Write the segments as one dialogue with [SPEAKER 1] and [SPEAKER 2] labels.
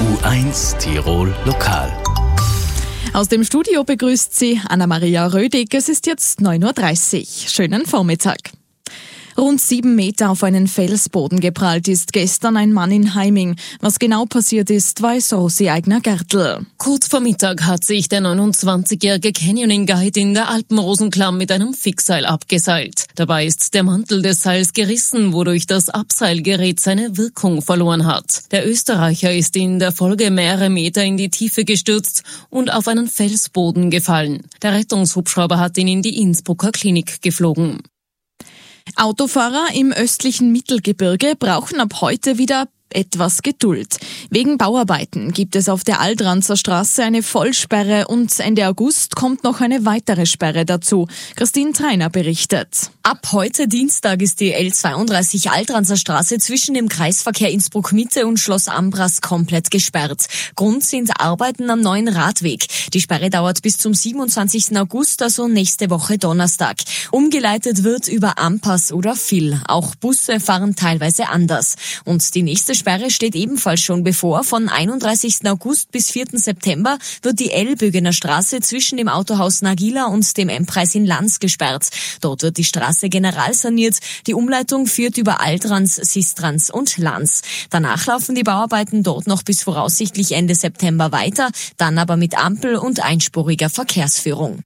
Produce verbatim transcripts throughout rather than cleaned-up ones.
[SPEAKER 1] U eins Tirol Lokal.
[SPEAKER 2] Aus dem Studio begrüßt Sie Anna-Maria Rödig. Es ist jetzt neun Uhr dreißig. Schönen Vormittag. Rund sieben Meter auf einen Felsboden geprallt ist gestern ein Mann in Heiming. Was genau passiert ist, weiß Rosi Eigner-Gertl.
[SPEAKER 3] Kurz vor Mittag hat sich der neunundzwanzigjährige Canyoning-Guide in der Alpenrosenklamm mit einem Fixseil abgeseilt. Dabei ist der Mantel des Seils gerissen, wodurch das Abseilgerät seine Wirkung verloren hat. Der Österreicher ist in der Folge mehrere Meter in die Tiefe gestürzt und auf einen Felsboden gefallen. Der Rettungshubschrauber hat ihn in die Innsbrucker Klinik geflogen.
[SPEAKER 2] Autofahrer im östlichen Mittelgebirge brauchen ab heute wieder etwas Geduld. Wegen Bauarbeiten gibt es auf der Aldranzer Straße eine Vollsperre und Ende August kommt noch eine weitere Sperre dazu. Christine Treiner berichtet.
[SPEAKER 4] Ab heute Dienstag ist die L zweiunddreißig Aldranzer Straße zwischen dem Kreisverkehr Innsbruck-Mitte und Schloss Ambras komplett gesperrt. Grund sind Arbeiten am neuen Radweg. Die Sperre dauert bis zum siebenundzwanzigsten August, also nächste Woche Donnerstag. Umgeleitet wird über Ampas oder Vill. Auch Busse fahren teilweise anders. Und die nächste Sperre steht ebenfalls schon bevor. Von einunddreißigsten August bis vierten September wird die Elbögener Straße zwischen dem Autohaus Nagila und dem M-Preis in Lanz gesperrt. Dort wird die Straße generalsaniert. Die Umleitung führt über Aldrans, Sistrans und Lanz. Danach laufen die Bauarbeiten dort noch bis voraussichtlich Ende September weiter, dann aber mit Ampel und einspuriger Verkehrsführung.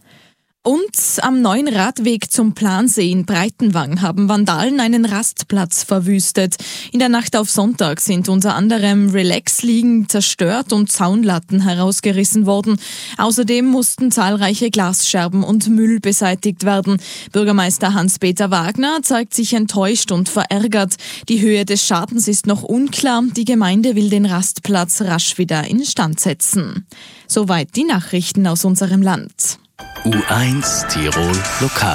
[SPEAKER 2] Und am neuen Radweg zum Plansee in Breitenwang haben Vandalen einen Rastplatz verwüstet. In der Nacht auf Sonntag sind unter anderem Relax-Liegen zerstört und Zaunlatten herausgerissen worden. Außerdem mussten zahlreiche Glasscherben und Müll beseitigt werden. Bürgermeister Hans-Peter Wagner zeigt sich enttäuscht und verärgert. Die Höhe des Schadens ist noch unklar. Die Gemeinde will den Rastplatz rasch wieder instand setzen. Soweit die Nachrichten aus unserem Land.
[SPEAKER 1] U eins Tirol Lokal.